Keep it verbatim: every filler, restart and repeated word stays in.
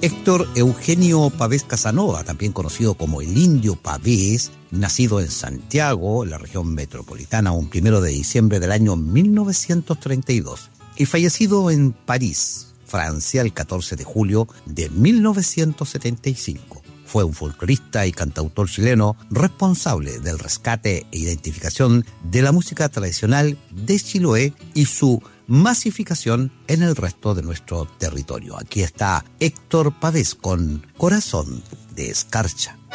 Héctor Eugenio Pavés Casanova, también conocido como el Indio Pavés, nacido en Santiago, la región metropolitana, un primero de diciembre del año mil novecientos treinta y dos, y fallecido en París, Francia, el catorce de julio de mil novecientos setenta y cinco. Fue un folclorista y cantautor chileno responsable del rescate e identificación de la música tradicional de Chiloé y su masificación en el resto de nuestro territorio. Aquí está Héctor Pavés con Corazón de Escarcha.